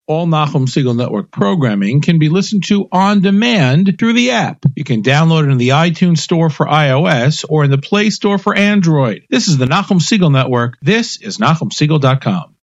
All Nachum Segal Network programming can be listened to on demand through the app. You can download it in the iTunes Store for iOS or in the Play Store for Android. This is the Nachum Segal Network. This is NachumSegal.com.